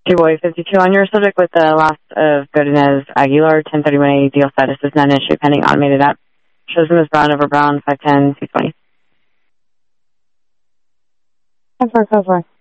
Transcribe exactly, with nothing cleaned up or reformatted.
Boy fifty-two, on your subject with the loss of Godinez Aguilar, ten thirty-one A, deal status is not an issue pending automated app. Shows them as brown over brown, five ten, two twenty. ten four, code four.